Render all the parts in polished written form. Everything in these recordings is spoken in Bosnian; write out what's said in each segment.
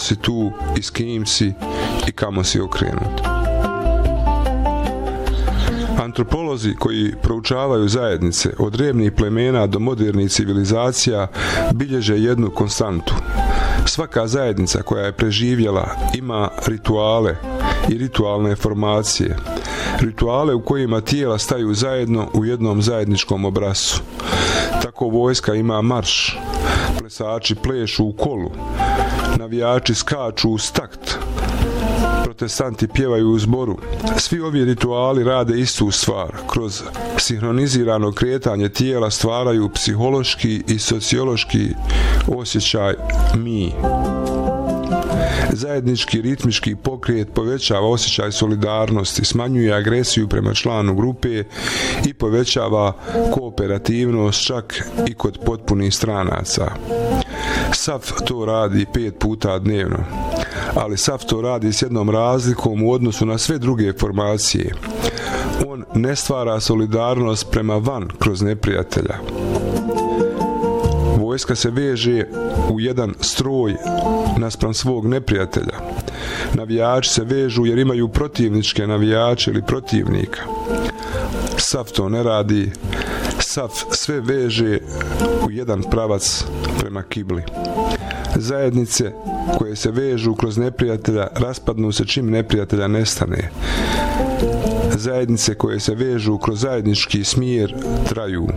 si tu i s kim si i kamo si okrenut. Antropolozi koji proučavaju zajednice od drevnih plemena do modernih civilizacija bilježe jednu konstantu. Svaka zajednica koja je preživjela ima rituale i ritualne formacije. Rituale u kojima tijela staju zajedno u jednom zajedničkom obrascu. Tako vojska ima marš, plesači plešu u kolu, navijači skaču uz takt, protestanti pjevaju u zboru. Svi ovi rituali rade istu stvar. Kroz sinhronizirano kretanje tijela stvaraju psihološki i sociološki osjećaj mi. Zajednički ritmički pokret povećava osjećaj solidarnosti, smanjuje agresiju prema članu grupe i povećava kooperativnost čak i kod potpunih stranaca. SAF to radi 5 puta dnevno, ali SAF to radi s jednom razlikom u odnosu na sve druge formacije. On ne stvara solidarnost prema van kroz neprijatelja. Vojska se veže u jedan stroj naspram svog neprijatelja. Navijači se vežu jer imaju protivničke navijače ili protivnika. SAF to ne radi. SAF sve veže u jedan pravac prema kibli. Zajednice koje se vežu kroz neprijatelja raspadnu se čim neprijatelja nestane. Zajednice koje se vežu kroz zajednički smjer traju.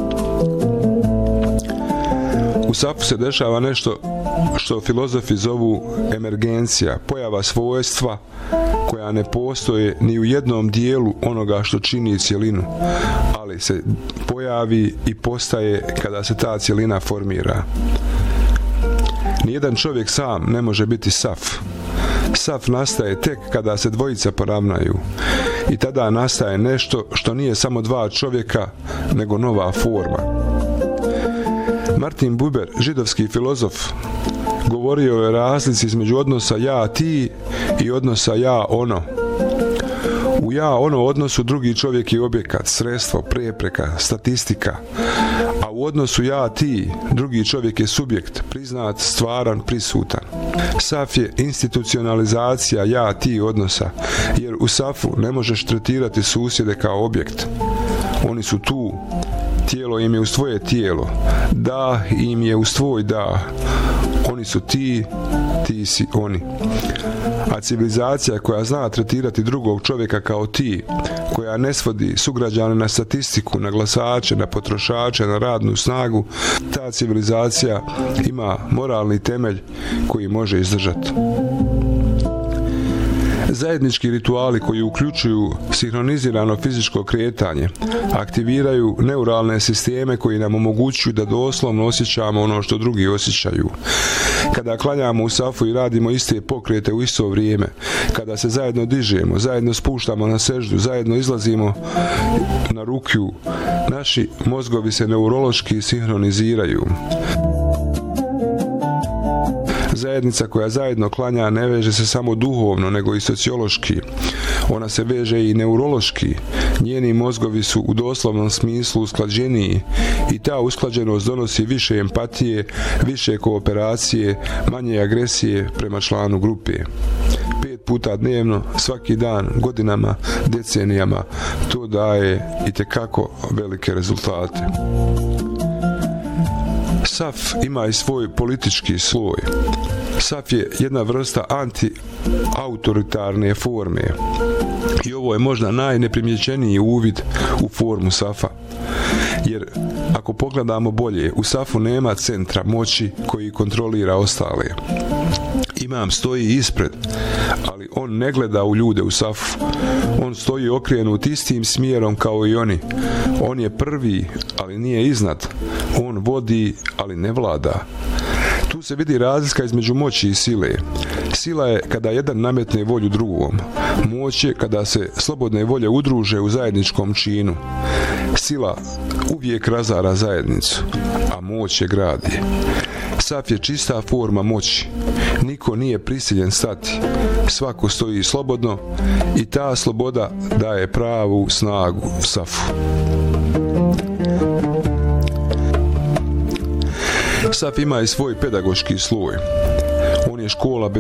U SAF-u se dešava nešto što filozofi zovu emergencija, pojava svojstva koja ne postoje ni u jednom dijelu onoga što čini cjelinu, ali se pojavi i postaje kada se ta cjelina formira. Nijedan čovjek sam ne može biti SAF. SAF nastaje tek kada se dvojica poravnaju i tada nastaje nešto što nije samo dva čovjeka, nego nova forma. Martin Buber, židovski filozof, govorio je o razlici između odnosa ja-ti i odnosa ja-ono. U ja-ono odnosu drugi čovjek je objekat, sredstvo, prepreka, statistika, a u odnosu ja-ti drugi čovjek je subjekt, priznat, stvaran, prisutan. SAF je institucionalizacija ja-ti odnosa, jer u SAF-u ne možeš tretirati susjede kao objekt. Oni su tu. Tijelo im je uz tvoje tijelo, da im je uz tvoj da. Oni su ti, ti si oni. A civilizacija koja zna tretirati drugog čovjeka kao ti, koja ne svodi sugrađane na statistiku, na glasače, na potrošače, na radnu snagu, ta civilizacija ima moralni temelj koji može izdržati. Zajednički rituali koji uključuju sinhronizirano fizičko kretanje aktiviraju neuralne sisteme koji nam omogućuju da doslovno osjećamo ono što drugi osjećaju. Kada klanjamo u SAF-u i radimo iste pokrete u isto vrijeme, kada se zajedno dižemo, zajedno spuštamo na seždu, zajedno izlazimo na rukju, naši mozgovi se neurološki sinhroniziraju. Zajednica koja zajedno klanja ne veže se samo duhovno, nego i sociološki. Ona se veže i neurološki. Njeni mozgovi su u doslovnom smislu usklađeniji i ta usklađenost donosi više empatije, više kooperacije, manje agresije prema članu grupe. 5 puta dnevno, svaki dan, godinama, decenijama, to daje itekako velike rezultate. SAF ima i svoj politički sloj. SAF je jedna vrsta anti-autoritarne forme. I ovo je možda najneprimjećeniji uvid u formu SAF-a. Jer ako pogledamo bolje, u SAF-u nema centra moći koji kontrolira ostale. Imam stoji ispred, ali on ne gleda u ljude u SAF-u. On stoji okrenut istim smjerom kao i oni. On je prvi, ali nije iznad. On vodi, ali ne vlada. Tu se vidi razlika između moći i sile. Sila je kada jedan nametne volju drugom. Moć je kada se slobodne volje udruže u zajedničkom činu. Sila uvijek razara zajednicu, a moć je gradi. SAF je čista forma moći. Niko nije prisiljen stati. Svako stoji slobodno i ta sloboda daje pravu snagu SAF-u. SAF ima i svoj pedagoški sloj. On je škola bez